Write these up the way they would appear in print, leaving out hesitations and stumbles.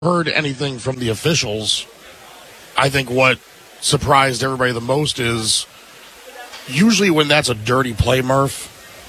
heard anything from the officials. I think what surprised everybody the most is usually when that's a dirty play, Murph,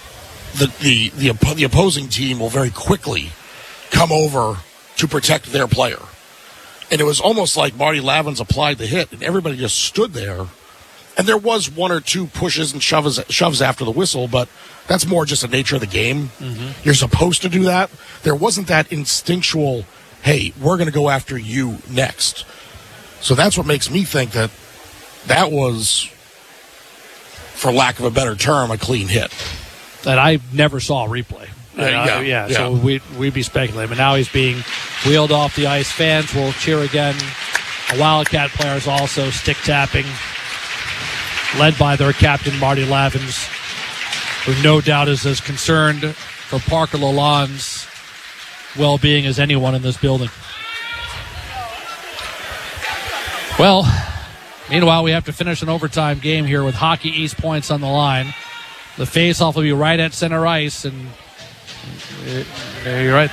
the opposing team will very quickly come over to protect their player. And it was almost like Marty Lavins applied the hit, and everybody just stood there. And there was one or two pushes and shoves after the whistle, but that's more just the nature of the game. Mm-hmm. You're supposed to do that. There wasn't that instinctual, hey, we're going to go after you next. So that's what makes me think that was, for lack of a better term, a clean hit. And I never saw a replay. So we'd be speculating. But now he's being wheeled off the ice. Fans will cheer again. The Wildcat players also stick tapping, led by their captain, Marty Lavins, who no doubt is as concerned for Parker Lalonde's well-being as anyone in this building. Well, meanwhile, we have to finish an overtime game here with Hockey East points on the line. The face-off will be right at center ice, and you're right.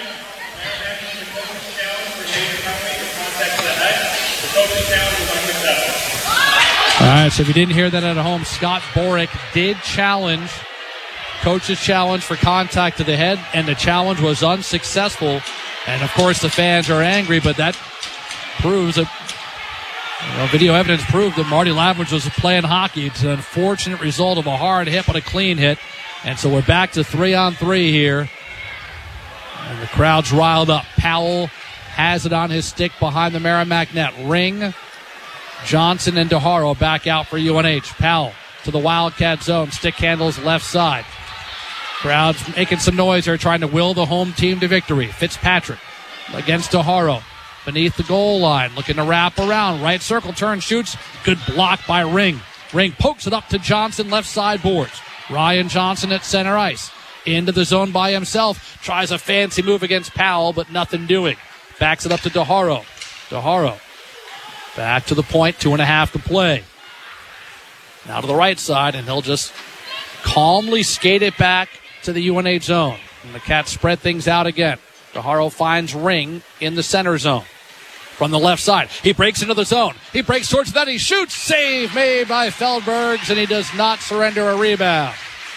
All right, so if you didn't hear that at home, Scott Borick did challenge, coach's challenge for contact to the head, and the challenge was unsuccessful. And, of course, the fans are angry, but that proves that video evidence proved that Marty Lavins was playing hockey. It's an unfortunate result of a hard hit, but a clean hit. And so we're back to 3-on-3 here. And the crowd's riled up. Powell has it on his stick behind the Merrimack net. Ring, Johnson, and DeHaro back out for UNH. Powell to the Wildcat zone. Stick handles left side. Crowd's making some noise here, trying to will the home team to victory. Fitzpatrick against DeHaro. Beneath the goal line, looking to wrap around. Right circle, turn, shoots. Good block by Ring. Ring pokes it up to Johnson, left side boards. Ryan Johnson at center ice. Into the zone by himself. Tries a fancy move against Powell, but nothing doing. Backs it up to DeHaro. DeHaro back to the point, 2.5 to play. Now to the right side, and he'll just calmly skate it back to the UNH zone. And the Cats spread things out again. DeHaro finds Ring in the center zone. From the left side, he breaks into the zone. He breaks towards that. He shoots. Save made by Feldbergs, and he does not surrender a rebound.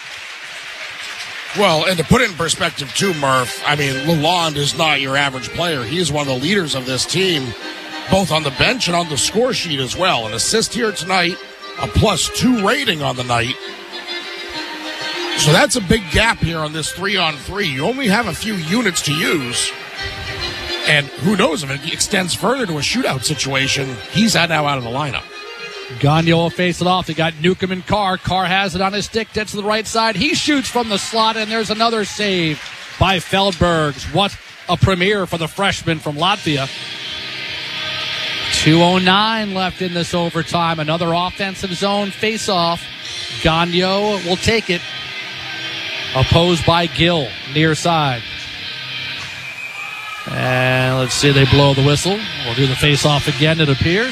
Well, and to put it in perspective too, Murph, I mean, Lalonde is not your average player. He is one of the leaders of this team, both on the bench and on the score sheet as well. An assist here tonight, a +2 rating on the night. So that's a big gap here on this 3-on-3. You only have a few units to use. And who knows if it extends further to a shootout situation. He's now out of the lineup. Gagnon will face it off. They got Newcomb and Carr. Carr has it on his stick. Gets to the right side. He shoots from the slot, and there's another save by Feldbergs. What a premiere for the freshman from Latvia. 2:09 left in this overtime. Another offensive zone face-off. Gagnon will take it. Opposed by Gill, near side. And let's see, they blow the whistle. We'll do the face-off again, it appears.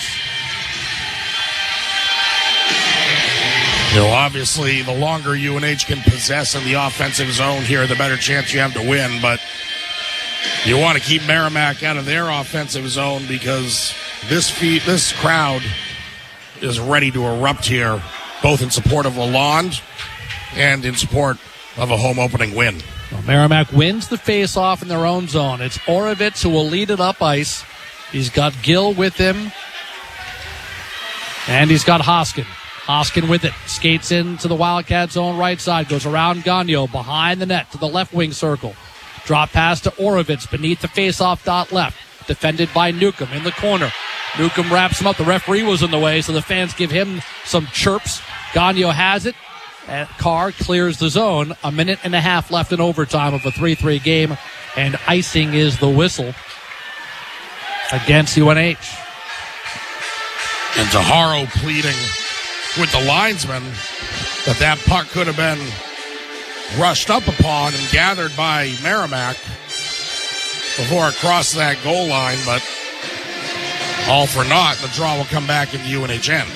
You know, obviously, the longer UNH can possess in the offensive zone here, the better chance you have to win. But you want to keep Merrimack out of their offensive zone because this crowd is ready to erupt here, both in support of Lalonde and in support of a home opening win. Well, Merrimack wins the face-off in their own zone. It's Orovitz who will lead it up ice. He's got Gill with him. And he's got Hoskin. Hoskin with it. Skates into the Wildcat zone right side. Goes around Gagnon behind the net to the left wing circle. Drop pass to Orovitz beneath the face-off dot left. Defended by Newcomb in the corner. Newcomb wraps him up. The referee was in the way, so the fans give him some chirps. Gagnon has it. And Carr clears the zone. 1.5 minutes left in overtime of a 3-3 game. And icing is the whistle against UNH. And DeHaro pleading with the linesman that puck could have been rushed up upon and gathered by Merrimack before it crossed that goal line. But all for naught. The draw will come back in the UNH end.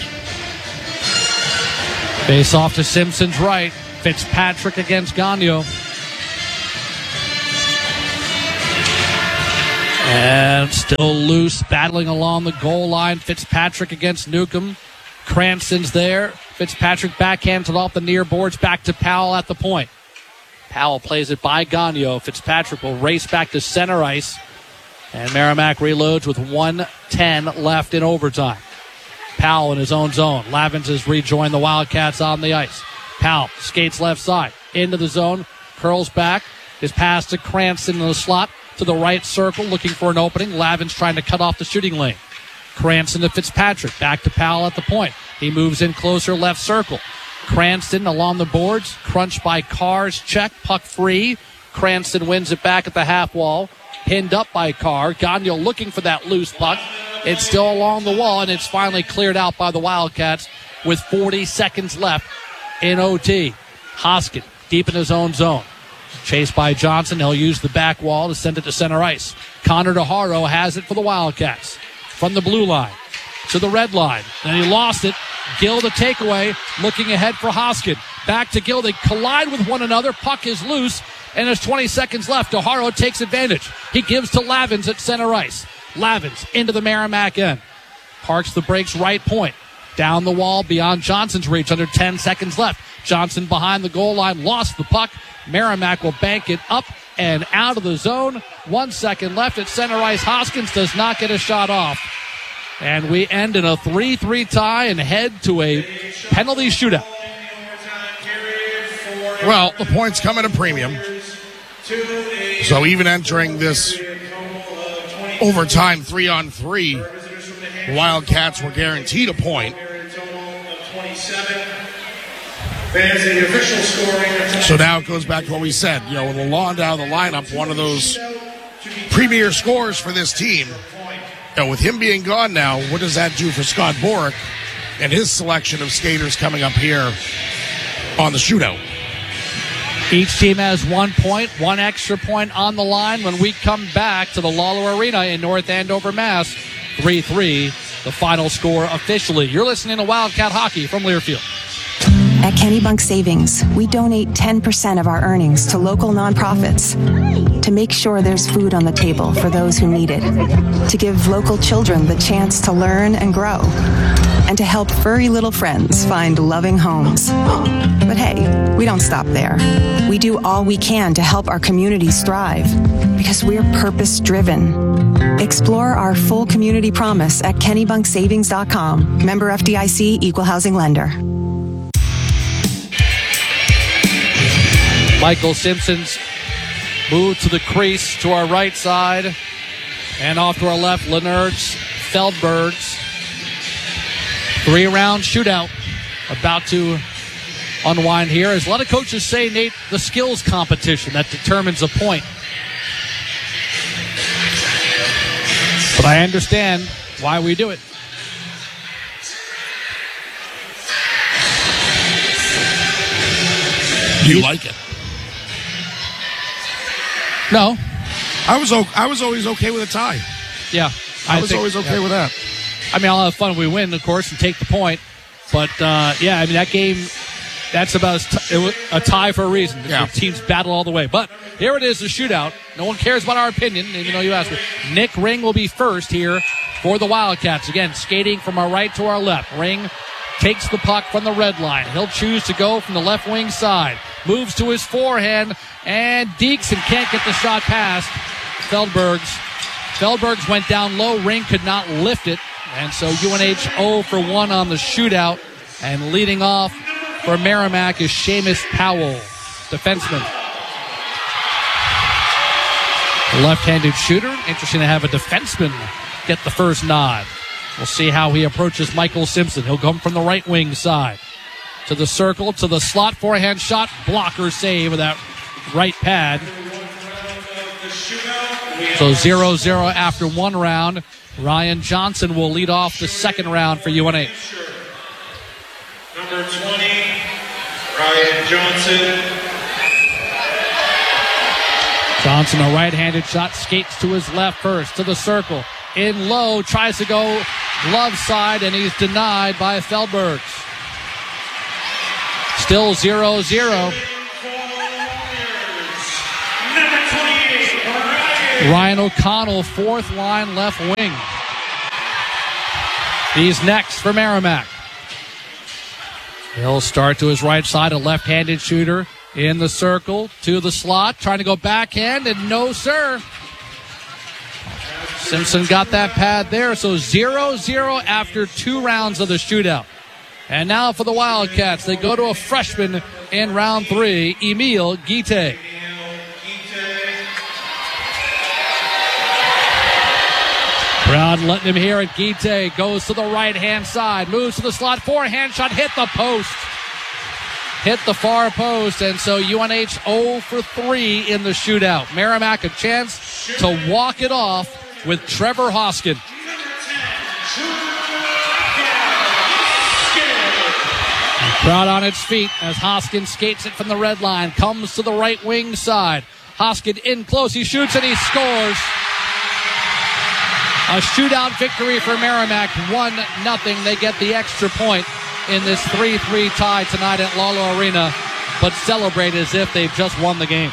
Face off to Simpson's right. Fitzpatrick against Gagnon. And still loose, battling along the goal line. Fitzpatrick against Newcomb. Cranston's there. Fitzpatrick backhands it off the near boards back to Powell at the point. Powell plays it by Gagnon. Fitzpatrick will race back to center ice. And Merrimack reloads with 1:10 left in overtime. Powell in his own zone. Lavins has rejoined the Wildcats on the ice. Powell skates left side. Into the zone. Curls back. His pass to Cranston in the slot. To the right circle, looking for an opening. Lavins trying to cut off the shooting lane. Cranston to Fitzpatrick. Back to Powell at the point. He moves in closer left circle. Cranston along the boards. Crunched by Carr's check. Puck free. Cranston wins it back at the half wall. Pinned up by Carr. Gagnon looking for that loose puck. It's still along the wall, and it's finally cleared out by the Wildcats with 40 seconds left in OT. Hoskin deep in his own zone. Chased by Johnson. He'll use the back wall to send it to center ice. Connor DeHaro has it for the Wildcats. From the blue line to the red line. And he lost it. Gill the takeaway. Looking ahead for Hoskin. Back to Gill. They collide with one another. Puck is loose. And there's 20 seconds left. DeHaro takes advantage. He gives to Lavins at center ice. Lavins into the Merrimack end. Parks the brakes right point. Down the wall beyond Johnson's reach. Under 10 seconds left. Johnson behind the goal line. Lost the puck. Merrimack will bank it up and out of the zone. 1 second left at center ice. Hoskins does not get a shot off. And we end in a 3-3 tie and head to a penalty shootout. Well, the points come at a premium. So even entering this overtime 3-on-3, the Wildcats were guaranteed a point. So now it goes back to what we said. You know, with Lalonde out of the lineup, one of those premier scorers for this team. You know, with him being gone now, what does that do for Scott Borick and his selection of skaters coming up here on the shootout? Each team has 1 point, one extra point on the line when we come back to the Lawler Arena in North Andover, Mass. 3-3, the final score officially. You're listening to Wildcat Hockey from Learfield. At Kennebunk Savings, we donate 10% of our earnings to local nonprofits to make sure there's food on the table for those who need it, to give local children the chance to learn and grow, and to help furry little friends find loving homes. But hey, we don't stop there. We do all we can to help our communities thrive because we're purpose-driven. Explore our full community promise at KennebunkSavings.com. Member FDIC, Equal Housing Lender. Michael Simpson's moved to the crease to our right side. And off to our left, Leonard's, Feldberg's. 3-round shootout about to unwind here. As a lot of coaches say, Nate, the skills competition that determines a point. But I understand why we do it. Do you like it? No. I was always okay with a tie. Yeah. I was always okay with that. I mean, I'll have fun when we win, of course, and take the point. But, yeah, I mean, that game, that's about a tie for a reason. Yeah. The teams battle all the way. But here it is, the shootout. No one cares about our opinion, even though you asked me. Nick Ring will be first here for the Wildcats. Again, skating from our right to our left. Ring takes the puck from the red line. He'll choose to go from the left wing side. Moves to his forehand, and Deekson can't get the shot past Feldberg's. Feldberg's went down low. Ring could not lift it. And so UNH 0 for 1 on the shootout. And leading off for Merrimack is Seamus Powell, defenseman. A left-handed shooter. Interesting to have a defenseman get the first nod. We'll see how he approaches Michael Simpson. He'll come from the right wing side. To the circle, to the slot, forehand shot, blocker save with that right pad. So 0-0 after one round. Ryan Johnson will lead off the second round for UNH. Number 20, Ryan Johnson. Johnson, a right-handed shot, skates to his left first, to the circle. In low, tries to go glove side, and he's denied by Feldbergs. Still 0-0. Number 28, Ryan Ryan O'Connell, fourth line left wing. He's next for Merrimack. He'll start to his right side, a left-handed shooter in the circle to the slot, trying to go backhand, and no, sir. Simpson got that pad there, so 0-0 after 2 rounds of the shootout. And now for the Wildcats, they go to a freshman in round 3, Emil Guite. Brown letting him hear it. Guite goes to the right-hand side, moves to the slot, forehand shot, hit the post. Hit the far post, and so UNH 0 for 3 in the shootout. Merrimack a chance to walk it off with Trevor Hoskin. The crowd on its feet as Hoskin skates it from the red line, comes to the right wing side. Hoskin in close, he shoots and he scores. A shootout victory for Merrimack, 1-0. They get the extra point in this 3-3 tie tonight at Lalo Arena, but celebrate as if they've just won the game.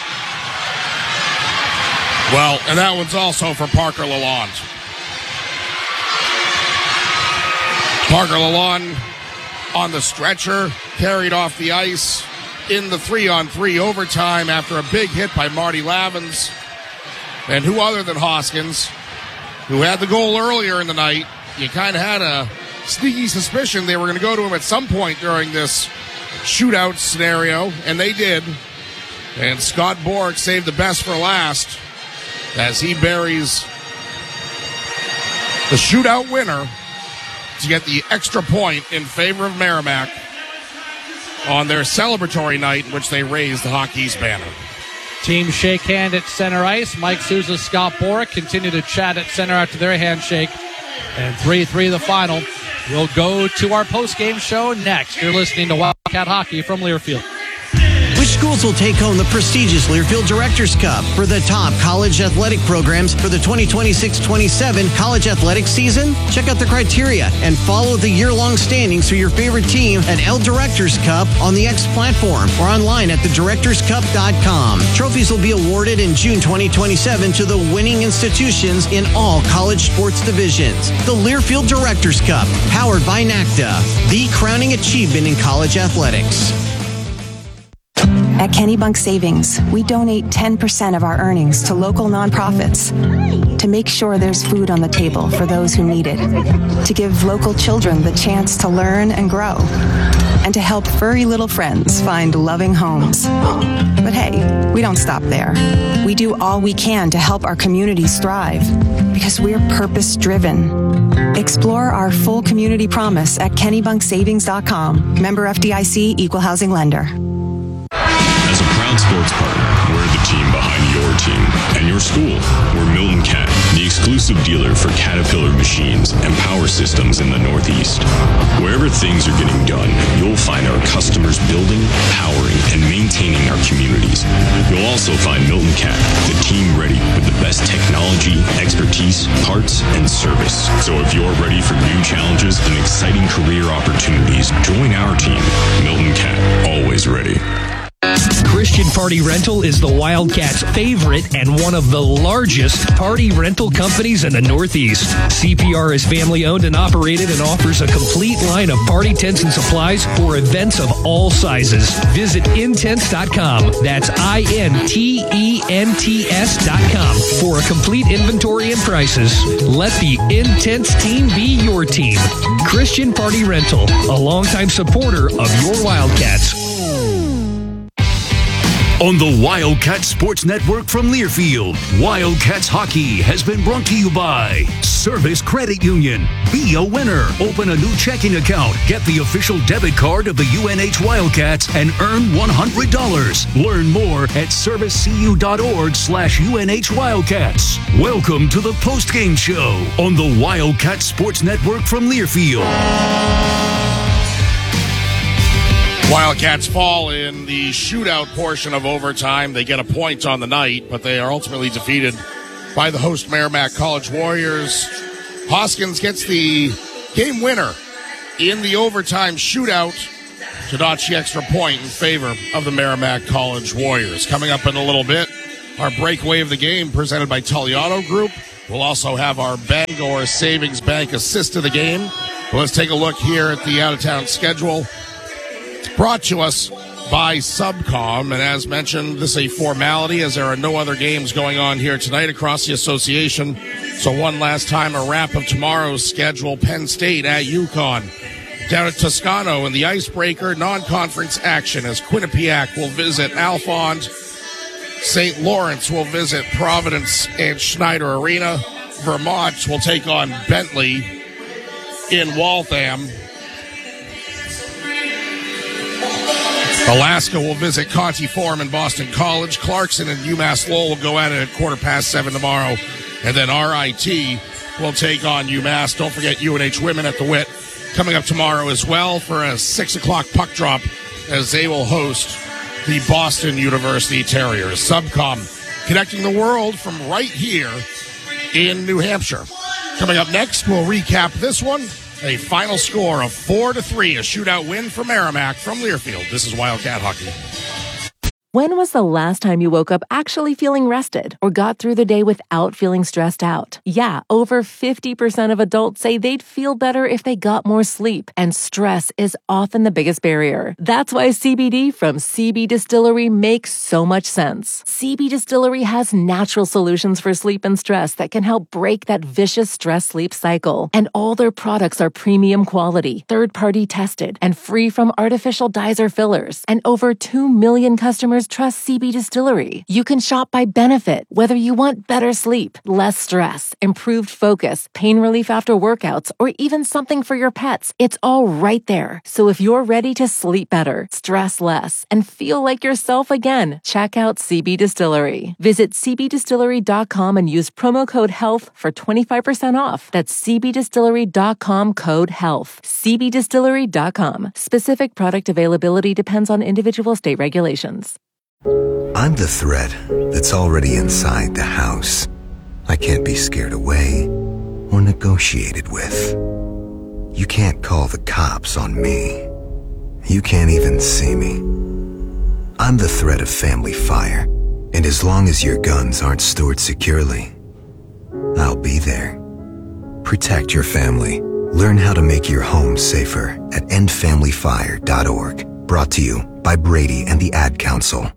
Well, and that one's also for Parker Lalonde. Parker Lalonde on the stretcher, carried off the ice in the 3-on-3 overtime after a big hit by Marty Lavins. And who other than Hoskins, who had the goal earlier in the night. You kind of had a sneaky suspicion they were going to go to him at some point during this shootout scenario, and they did. And Scott Borick saved the best for last as he buries the shootout winner to get the extra point in favor of Merrimack on their celebratory night in which they raised the Hockey East banner. Teams shake hand at center ice. Mike Souza, Scott Borick continue to chat at center after their handshake. And 3-3 the final. We'll go to our post-game show next. You're listening to Wildcat Hockey from Learfield. Which schools will take home the prestigious Learfield Directors Cup for the top college athletic programs for the 2026-27 college athletic season? Check out the criteria and follow the year-long standings for your favorite team at L Directors Cup on the X platform or online at thedirectorscup.com. Trophies will be awarded in June 2027 to the winning institutions in all college sports divisions. The Learfield Directors Cup, powered by NACDA, the crowning achievement in college athletics. At Kennebunk Savings, we donate 10% of our earnings to local nonprofits to make sure there's food on the table for those who need it, to give local children the chance to learn and grow, and to help furry little friends find loving homes. But hey, we don't stop there. We do all we can to help our communities thrive because we're purpose-driven. Explore our full community promise at KennebunkSavings.com. Member FDIC, Equal Housing Lender. As a proud sports partner, we're the team behind your team and your school. We're Milton Cat, the exclusive dealer for Caterpillar machines and power systems in the Northeast. Wherever things are getting done, you'll find our customers building, powering, and maintaining our communities. You'll also find Milton Cat, the team ready with the best technology, expertise, parts, and service. So if you're ready for new challenges and exciting career opportunities, join our team. Milton Cat, always ready. Christian Party Rental is the Wildcats' favorite and one of the largest party rental companies in the Northeast. CPR is family-owned and operated and offers a complete line of party tents and supplies for events of all sizes. Visit intents.com. That's INTENTS.com for a complete inventory and prices. Let the Intense team be your team. Christian Party Rental, a longtime supporter of your Wildcats. On the Wildcat Sports Network from Learfield, Wildcats Hockey has been brought to you by Service Credit Union. Be a winner. Open a new checking account. Get the official debit card of the UNH Wildcats and earn $100. Learn more at servicecu.org/UNH Wildcats. Welcome to the postgame show on the Wildcat Sports Network from Learfield. Wildcats fall in the shootout portion of overtime. They get a point on the night, but they are ultimately defeated by the host Merrimack College Warriors. Hoskins gets the game winner in the overtime shootout to notch the extra point in favor of the Merrimack College Warriors. Coming up in a little bit, our breakaway of the game presented by Tulliano Group. We'll also have our Bangor Savings Bank assist to the game. But let's take a look here at the out-of-town schedule. Brought to us by Subcom. And as mentioned, this is a formality as there are no other games going on here tonight across the association. So one last time, a wrap of tomorrow's schedule. Penn State at UConn. Down at Toscano in the Icebreaker, non-conference action as Quinnipiac will visit Alphond. St. Lawrence will visit Providence and Schneider Arena. Vermont will take on Bentley in Waltham. Alaska will visit Conti Forum in Boston College. Clarkson and UMass Lowell will go at it at 7:15 tomorrow. And then RIT will take on UMass. Don't forget UNH Women at the WIT coming up tomorrow as well for a 6 o'clock puck drop as they will host the Boston University Terriers. Subcom connecting the world from right here in New Hampshire. Coming up next, we'll recap this one. A final score of 4-3, a shootout win for Merrimack from Learfield. This is Wildcat Hockey. When was the last time you woke up actually feeling rested or got through the day without feeling stressed out? Yeah, over 50% of adults say they'd feel better if they got more sleep, and stress is often the biggest barrier. That's why CBD from CB Distillery makes so much sense. CB Distillery has natural solutions for sleep and stress that can help break that vicious stress-sleep cycle. And all their products are premium quality, third-party tested, and free from artificial dyes or fillers. And over 2 million customers trust CB Distillery. You can shop by benefit, whether you want better sleep, less stress, improved focus, pain relief after workouts, or even something for your pets. It's all right there. So if you're ready to sleep better, stress less, and feel like yourself again, check out CB Distillery. Visit cbdistillery.com and use promo code HEALTH for 25% off. That's cbdistillery.com code HEALTH. cbdistillery.com. Specific product availability depends on individual state regulations. I'm the threat that's already inside the house. I can't be scared away or negotiated with. You can't call the cops on me. You can't even see me. I'm the threat of family fire, and as long as your guns aren't stored securely, I'll be there. Protect your family. Learn how to make your home safer at endfamilyfire.org. Brought to you by Brady and the Ad Council.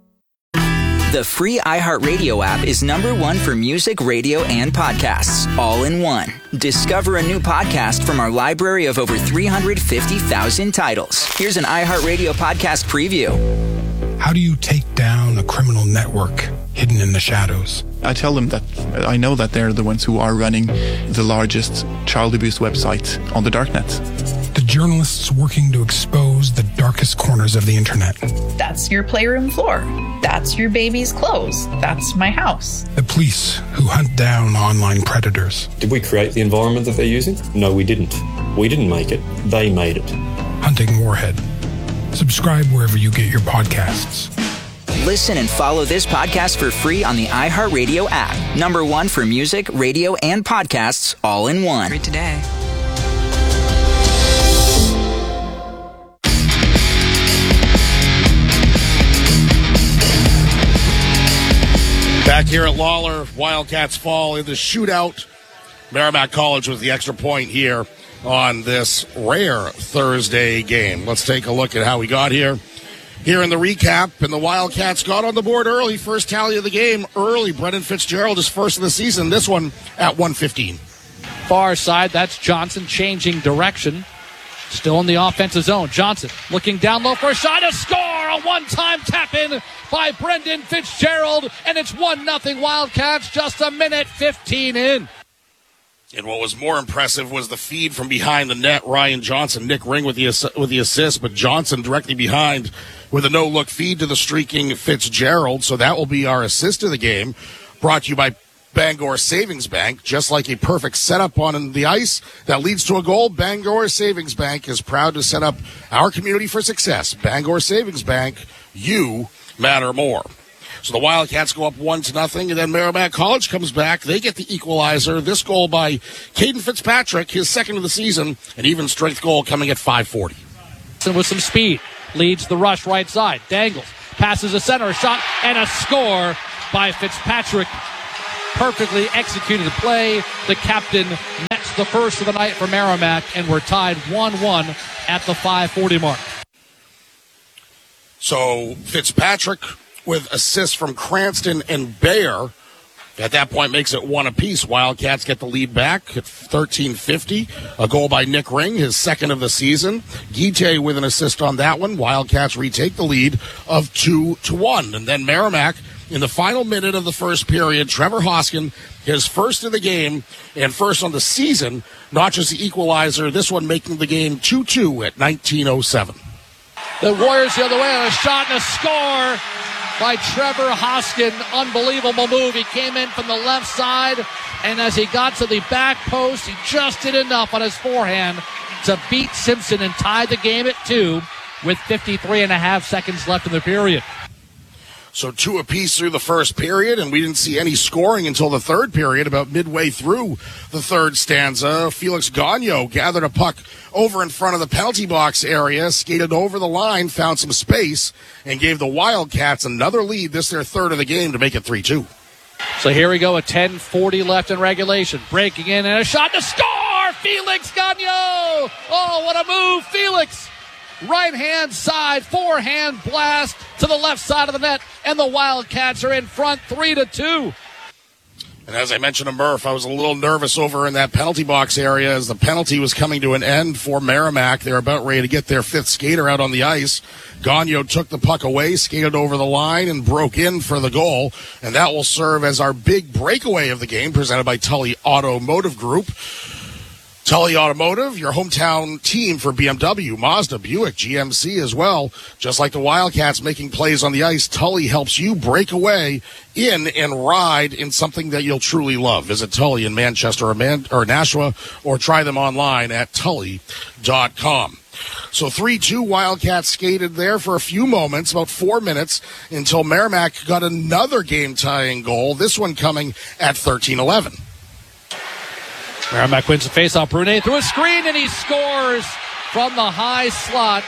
The free iHeartRadio app is #1 for music, radio, and podcasts, all in one. Discover a new podcast from our library of over 350,000 titles. Here's an iHeartRadio podcast preview. How do you take down a criminal network hidden in the shadows? I tell them that I know that they're the ones who are running the largest child abuse website on the darknet. The journalists working to expose the darkest corners of the internet. That's your playroom floor. That's your baby's clothes. That's my house. The police who hunt down online predators. Did we create the environment that they're using? No, we didn't. We didn't make it. They made it. Hunting Warhead. Subscribe wherever you get your podcasts. Listen and follow this podcast for free on the iHeartRadio app. #1 for music, radio, and podcasts, all in one. Read today. Back here at Lawler, Wildcats fall in the shootout. Merrimack College with the extra point here on this rare Thursday game. Let's take a look at how we got here. Here in the recap, and the Wildcats got on the board early. First tally of the game early. Brendan Fitzgerald is first of the season. This one at 1:15. Far side, that's Johnson changing direction. Still in the offensive zone. Johnson looking down low for a shot. A score! A one-time tap-in by Brendan Fitzgerald. And it's 1-0 Wildcats just a minute 15 in. And what was more impressive was the feed from behind the net. Ryan Johnson, Nick Ring with the assist, but Johnson directly behind with a no-look feed to the streaking Fitzgerald. So that will be our assist of the game. Brought to you by Bangor Savings Bank. Just like a perfect setup on the ice that leads to a goal, Bangor Savings Bank is proud to set up our community for success. Bangor Savings Bank, you matter more. So the Wildcats go up 1-0, and then Merrimack College comes back. They get the equalizer. This goal by Caden Fitzpatrick, his second of the season, an even strength goal coming at 5:40. With some speed, leads the rush right side, dangles, passes the center, a shot, and a score by Fitzpatrick. Perfectly executed play. The captain nets the first of the night for Merrimack, and we're tied 1-1 at the 5:40 mark. So Fitzpatrick with assists from Cranston and Bayer. At that point, makes it one apiece. Wildcats get the lead back at 13:50. A goal by Nick Ring, his second of the season. Guite with an assist on that one. Wildcats retake the lead of 2-1. And then Merrimack, in the final minute of the first period, Trevor Hoskin, his first of the game and first on the season, notches the equalizer. This one making the game 2-2 at 19:07. The Warriors the other way on a shot and a score by Trevor Hoskin. Unbelievable move. He came in from the left side, and as he got to the back post, he just did enough on his forehand to beat Simpson and tie the game at 2 with 53.5 seconds left in the period. So 2 apiece through the first period, and we didn't see any scoring until the third period. About midway through the third stanza, Felix Gagnon gathered a puck over in front of the penalty box area, skated over the line, found some space, and gave the Wildcats another lead. This their third of the game to make it 3-2. So here we go, a 10:40 left in regulation. Breaking in and a shot to score! Felix Gagnon! Oh, what a move, Felix! Right-hand side, forehand blast to the left side of the net, and the Wildcats are in front 3-2. And as I mentioned to Murph, I was a little nervous over in that penalty box area as the penalty was coming to an end for Merrimack. They're about ready to get their fifth skater out on the ice. Gagnon took the puck away, skated over the line, and broke in for the goal. And that will serve as our big breakaway of the game, presented by Tully Automotive Group. Tully Automotive, your hometown team for BMW, Mazda, Buick, GMC as well. Just like the Wildcats making plays on the ice, Tully helps you break away in and ride in something that you'll truly love. Visit Tully in Manchester or Nashua, or try them online at tully.com. So 3-2, Wildcats skated there for a few moments, about 4 minutes, until Merrimack got another game-tying goal, this one coming at 13:11. Merrimack wins the faceoff. Brunet through a screen, and he scores from the high slot.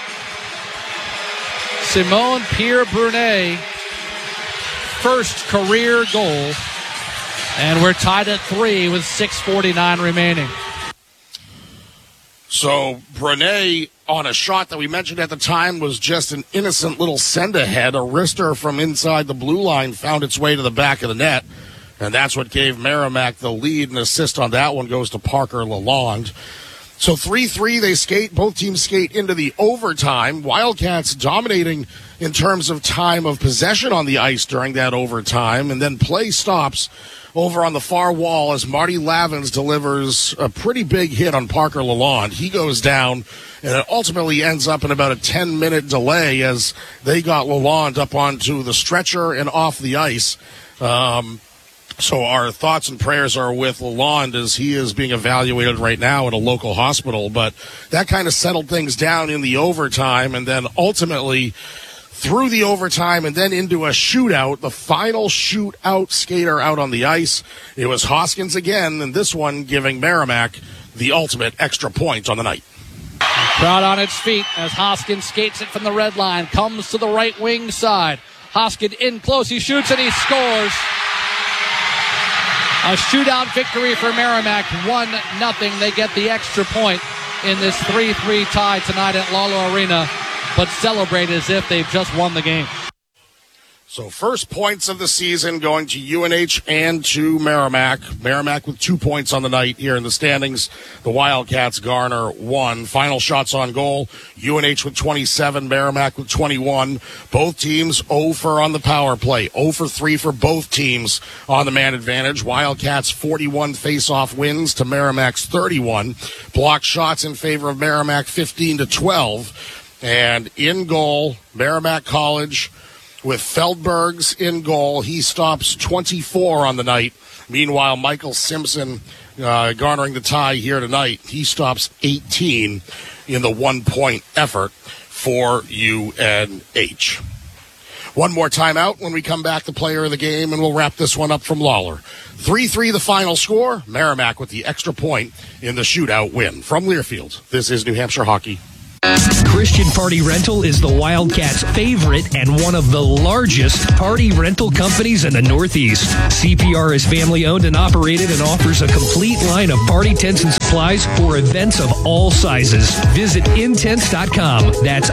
Simone Pierre-Brunet, first career goal. And we're tied at 3 with 6:49 remaining. So Brunet, on a shot that we mentioned at the time, was just an innocent little send-ahead. A wrister from inside the blue line found its way to the back of the net. And that's what gave Merrimack the lead. An assist on that one goes to Parker Lalonde. So 3-3, they skate. Both teams skate into the overtime. Wildcats dominating in terms of time of possession on the ice during that overtime. And then play stops over on the far wall as Marty Lavins delivers a pretty big hit on Parker Lalonde. He goes down, and it ultimately ends up in about a 10-minute delay as they got Lalonde up onto the stretcher and off the ice. So our thoughts and prayers are with Lalonde as he is being evaluated right now at a local hospital. But that kind of settled things down in the overtime, and then ultimately through the overtime and then into a shootout, the final shootout skater out on the ice. It was Hoskins again, and this one giving Merrimack the ultimate extra point on the night. Crowd on its feet as Hoskins skates it from the red line, comes to the right wing side. Hoskins in close, he shoots and he scores. A shootout victory for Merrimack, 1-0. They get the extra point in this 3-3 tie tonight at Lalo Arena, but celebrate as if they've just won the game. So first points of the season going to UNH and to Merrimack. Merrimack with 2 points on the night here in the standings. The Wildcats garner 1. Final shots on goal. UNH with 27, Merrimack with 21. Both teams 0 for on the power play. 0 for 3 for both teams on the man advantage. Wildcats 41 face-off wins to Merrimack's 31. Blocked shots in favor of Merrimack 15-12. And in goal, Merrimack College with Feldbergs in goal. He stops 24 on the night. Meanwhile, Michael Simpson garnering the tie here tonight. He stops 18 in the 1-point effort for UNH. One more timeout. When we come back, the player of the game, and we'll wrap this one up from Lawler. 3-3 the final score. Merrimack with the extra point in the shootout win. From Learfield, this is New Hampshire Hockey. Christian Party Rental is the Wildcats' favorite and one of the largest party rental companies in the Northeast. CPR is family owned and operated and offers a complete line of party tents and supplies for events of all sizes. Visit intents.com. That's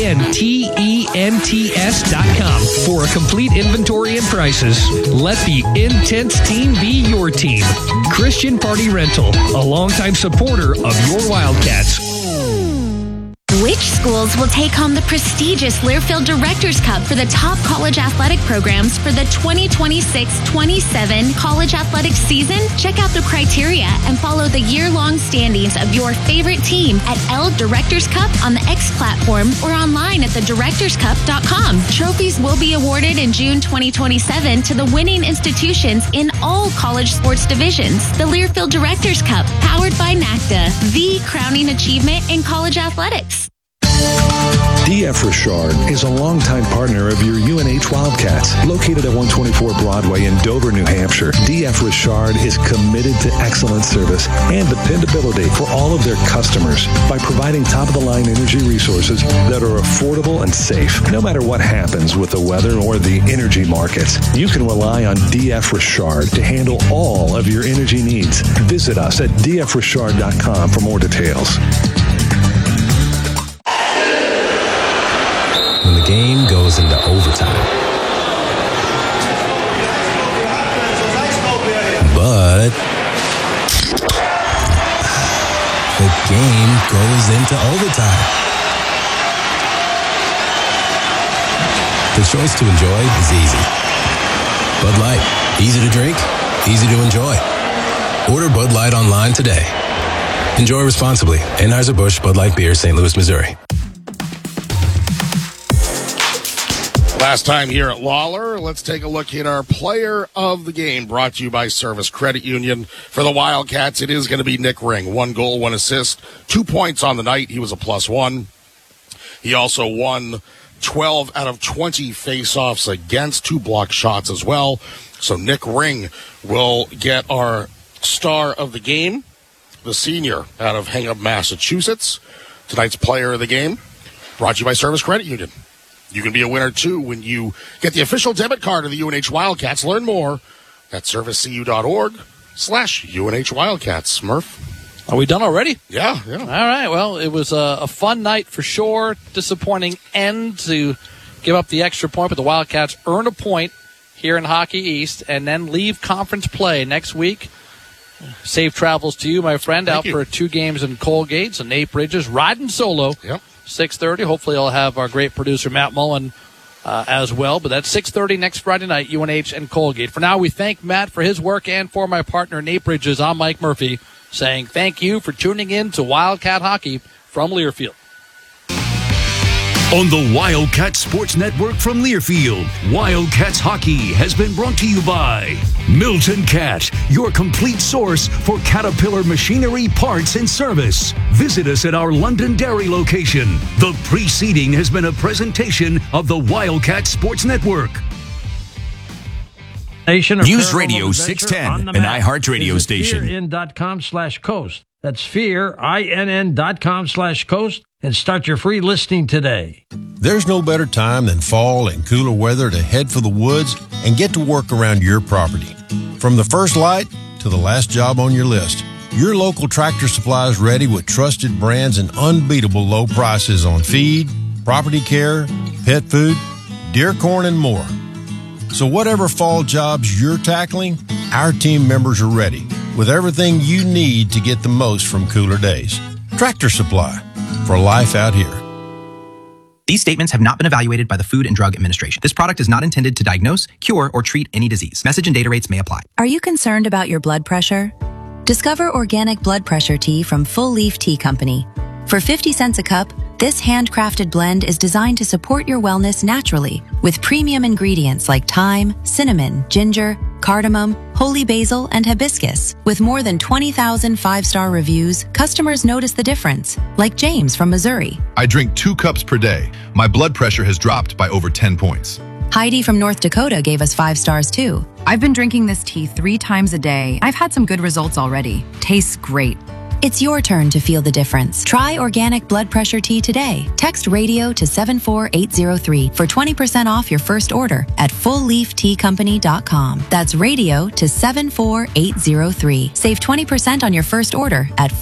INTENTS.com for a complete inventory and prices. Let the Intense team be your team. Christian Party Rental, a longtime supporter of your Wildcats. Which schools will take home the prestigious Learfield Directors Cup for the top college athletic programs for the 2026-27 college athletics season? Check out the criteria and follow the year-long standings of your favorite team at L Directors Cup on the X platform or online at thedirectorscup.com. Trophies will be awarded in June 2027 to the winning institutions in all college sports divisions. The Learfield Directors Cup, powered by NACDA, the crowning achievement in college athletics. D.F. Richard is a longtime partner of your UNH Wildcats. Located at 124 Broadway in Dover, New Hampshire, D.F. Richard is committed to excellent service and dependability for all of their customers by providing top-of-the-line energy resources that are affordable and safe. No matter what happens with the weather or the energy markets, you can rely on D.F. Richard to handle all of your energy needs. Visit us at dfrichard.com for more details. When the game goes into overtime. But the game goes into overtime. The choice to enjoy is easy. Bud Light. Easy to drink, easy to enjoy. Order Bud Light online today. Enjoy responsibly. Anheuser-Busch Bud Light Beer, St. Louis, Missouri. Last time here at Lawler, let's take a look at our player of the game, brought to you by Service Credit Union. For the Wildcats, it is going to be Nick Ring. 1 goal, 1 assist, 2 points on the night. He was a +1. He also won 12 out of 20 face-offs against, 2 blocked shots as well. So Nick Ring will get our star of the game, the senior out of Hingham, Massachusetts. Tonight's player of the game, brought to you by Service Credit Union. You can be a winner, too, when you get the official debit card of the UNH Wildcats. Learn more at servicecu.org/UNH Wildcats. Murph? Are we done already? Yeah. All right. Well, it was a fun night for sure. Disappointing end to give up the extra point, but the Wildcats earn a point here in Hockey East and then leave conference play next week. Safe travels to you, my friend, Thank out you. for 2 games in Colgate. So Nate Bridges riding solo. Yep. 6:30. Hopefully I'll have our great producer Matt Mullen as well. But that's 6:30 next Friday night, UNH and Colgate. For now, we thank Matt for his work, and for my partner Nate Bridges, I'm Mike Murphy, saying thank you for tuning in to Wildcat Hockey from Learfield. On the Wildcat Sports Network from Learfield, Wildcats Hockey has been brought to you by Milton Cat, your complete source for Caterpillar machinery, parts, and service. Visit us at our Londonderry location. The preceding has been a presentation of the Wildcat Sports Network. News Radio 610, an iHeartRadio station. FearIn.com/coast. That's FearINN.com/coast, and start your free listing today. There's no better time than fall and cooler weather to head for the woods and get to work around your property. From the first light to the last job on your list, your local Tractor Supply is ready with trusted brands and unbeatable low prices on feed, property care, pet food, deer corn, and more. So whatever fall jobs you're tackling, our team members are ready with everything you need to get the most from cooler days. Tractor Supply, for life out here. These statements have not been evaluated by the Food and Drug Administration. This product is not intended to diagnose, cure, or treat any disease. Message and data rates may apply. Are you concerned about your blood pressure? Discover organic blood pressure tea from Full Leaf Tea Company. For 50 cents a cup, this handcrafted blend is designed to support your wellness naturally with premium ingredients like thyme, cinnamon, ginger, cardamom, holy basil, and hibiscus. With more than 20,000 5-star reviews, customers notice the difference, like James from Missouri. I drink 2 cups per day. My blood pressure has dropped by over 10 points. Heidi from North Dakota gave us 5 stars too. I've been drinking this tea 3 times a day. I've had some good results already. Tastes great. It's your turn to feel the difference. Try organic blood pressure tea today. Text radio to 74803 for 20% off your first order at fullleafteacompany.com. That's radio to 74803. Save 20% on your first order at